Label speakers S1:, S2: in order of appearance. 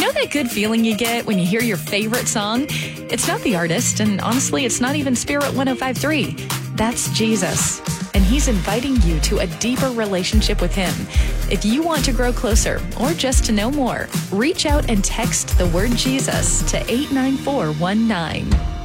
S1: know that good feeling you get when you hear your favorite song? It's not the artist, and honestly, it's not even Spirit 105.3. That's Jesus. And he's inviting you to a deeper relationship with him. If you want to grow closer or just to know more, reach out and text the word Jesus to 89419.